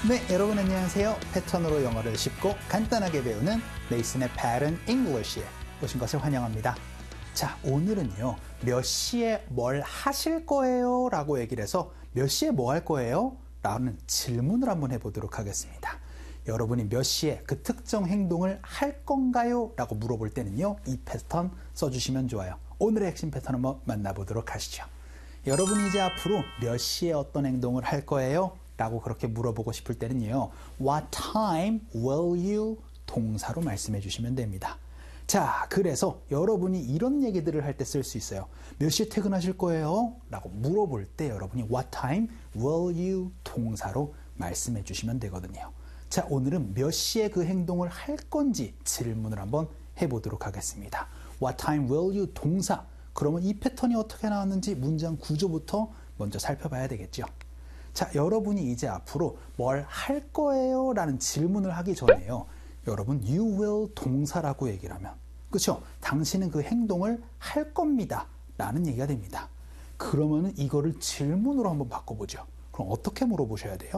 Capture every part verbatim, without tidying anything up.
네, 여러분 안녕하세요. 패턴으로 영어를 쉽고 간단하게 배우는 메이슨의 Pattern English에 오신 것을 환영합니다. 자, 오늘은요, 몇 시에 뭘 하실 거예요? 라고 얘기를 해서 몇 시에 뭐 할 거예요? 라는 질문을 한번 해보도록 하겠습니다. 여러분이 몇 시에 그 특정 행동을 할 건가요? 라고 물어볼 때는요, 이 패턴 써주시면 좋아요. 오늘의 핵심 패턴 한번 만나보도록 하시죠. 여러분이 이제 앞으로 몇 시에 어떤 행동을 할 거예요? 라고 그렇게 물어보고 싶을 때는요, What time will you? 동사로 말씀해 주시면 됩니다. 자, 그래서 여러분이 이런 얘기들을 할 때 쓸 수 있어요. 몇 시에 퇴근하실 거예요? 라고 물어볼 때 여러분이 What time will you? 동사로 말씀해 주시면 되거든요. 자, 오늘은 몇 시에 그 행동을 할 건지 질문을 한번 해보도록 하겠습니다. What time will you? 동사. 그러면 이 패턴이 어떻게 나왔는지 문장 구조부터 먼저 살펴봐야 되겠죠. 자, 여러분이 이제 앞으로 뭘 할 거예요? 라는 질문을 하기 전에요. 여러분, you will 동사라고 얘기를 하면, 그렇죠? 당신은 그 행동을 할 겁니다. 라는 얘기가 됩니다. 그러면은 이거를 질문으로 한번 바꿔보죠. 그럼 어떻게 물어보셔야 돼요?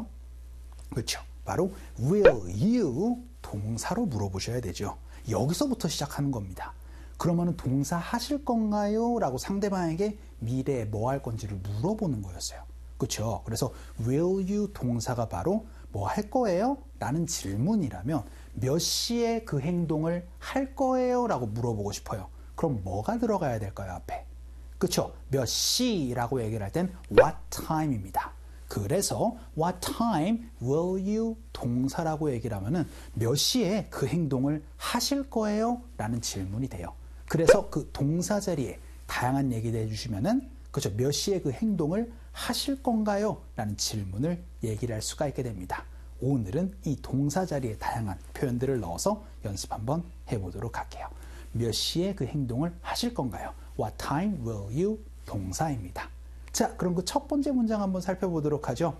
그렇죠? 바로 will you 동사로 물어보셔야 되죠. 여기서부터 시작하는 겁니다. 그러면은 동사 하실 건가요? 라고 상대방에게 미래에 뭐 할 건지를 물어보는 거였어요. 그렇죠? 그래서 will you 동사가 바로 뭐 할 거예요? 라는 질문이라면 몇 시에 그 행동을 할 거예요? 라고 물어보고 싶어요. 그럼 뭐가 들어가야 될까요? 앞에. 그렇죠? 몇 시라고 얘기를 할 땐 what time입니다. 그래서 what time will you 동사라고 얘기를 하면은 몇 시에 그 행동을 하실 거예요? 라는 질문이 돼요. 그래서 그 동사 자리에 다양한 얘기를 해주시면은, 그렇죠? 몇 시에 그 행동을 하실 건가요? 라는 질문을 얘기를 할 수가 있게 됩니다. 오늘은 이 동사 자리에 다양한 표현들을 넣어서 연습 한번 해보도록 할게요. 몇 시에 그 행동을 하실 건가요? What time will you? 동사입니다. 자, 그럼 그 첫 번째 문장 한번 살펴보도록 하죠.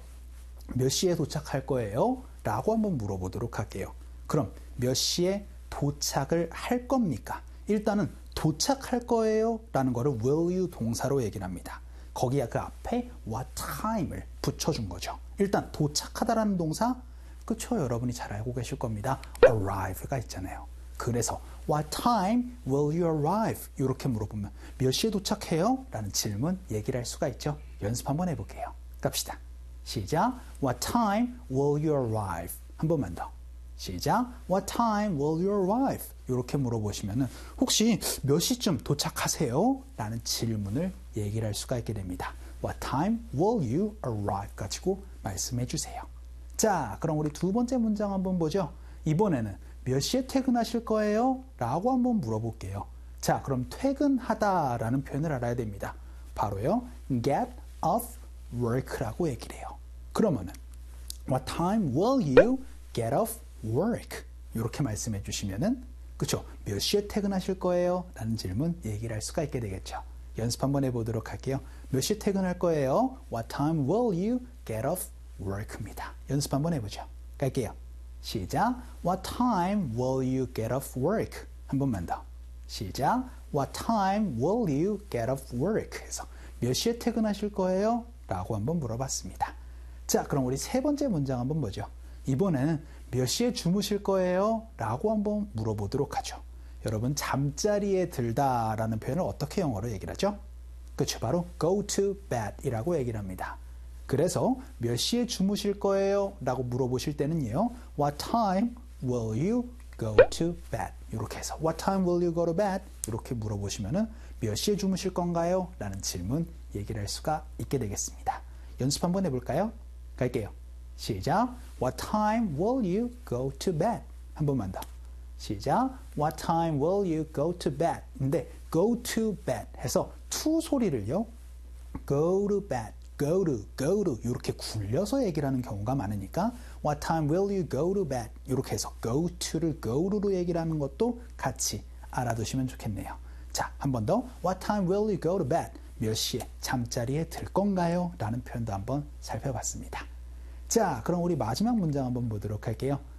몇 시에 도착할 거예요? 라고 한번 물어보도록 할게요. 그럼 몇 시에 도착을 할 겁니까? 일단은 도착할 거예요? 라는 거를 will you 동사로 얘기를 합니다. 거기에 그 앞에 what time을 붙여준 거죠. 일단 도착하다라는 동사, 그쵸? 여러분이 잘 알고 계실 겁니다. arrive가 있잖아요. 그래서 what time will you arrive? 이렇게 물어보면 몇 시에 도착해요? 라는 질문 얘기를 할 수가 있죠. 연습 한번 해볼게요. 갑시다. 시작. What time will you arrive? 한 번만 더. 시작. What time will you arrive? 이렇게 물어보시면은 혹시 몇 시쯤 도착하세요? 라는 질문을 얘기를 할 수가 있게 됩니다. What time will you arrive? 가지고 말씀해 주세요. 자, 그럼 우리 두 번째 문장 한번 보죠. 이번에는 몇 시에 퇴근하실 거예요? 라고 한번 물어볼게요. 자, 그럼 퇴근하다 라는 표현을 알아야 됩니다. 바로요, get off work라고 얘기를 해요. 그러면은 What time will you get off work? 이렇게 말씀해 주시면은, 그쵸? 몇 시에 퇴근하실 거예요? 라는 질문 얘기를 할 수가 있게 되겠죠. 연습 한번 해보도록 할게요. 몇 시에 퇴근할 거예요? What time will you get off work입니다. 연습 한번 해보죠. 갈게요. 시작. What time will you get off work? 한 번만 더. 시작. What time will you get off work? 해서 몇 시에 퇴근하실 거예요? 라고 한번 물어봤습니다. 자, 그럼 우리 세 번째 문장 한번 보죠. 이번에는 몇 시에 주무실 거예요? 라고 한번 물어보도록 하죠. 여러분, 잠자리에 들다라는 표현을 어떻게 영어로 얘기를 하죠? 그렇죠. 바로 go to bed 이라고 얘기를 합니다. 그래서 몇 시에 주무실 거예요? 라고 물어보실 때는요, What time will you go to bed? 이렇게 해서 What time will you go to bed? 이렇게 물어보시면은 몇 시에 주무실 건가요? 라는 질문 얘기를 할 수가 있게 되겠습니다. 연습 한번 해볼까요? 갈게요. 시작. What time will you go to bed? 한 번만 더. 시작. What time will you go to bed? 근데 go to bed 해서 to 소리를요, go to bed, go to, go to 이렇게 굴려서 얘기를 하는 경우가 많으니까 What time will you go to bed? 이렇게 해서 go to를 go to로 얘기를 하는 것도 같이 알아두시면 좋겠네요. 자, 한 번 더. What time will you go to bed? 몇 시에 잠자리에 들 건가요? 라는 표현도 한번 살펴봤습니다. 자, 그럼 우리 마지막 문장 한번 보도록 할게요.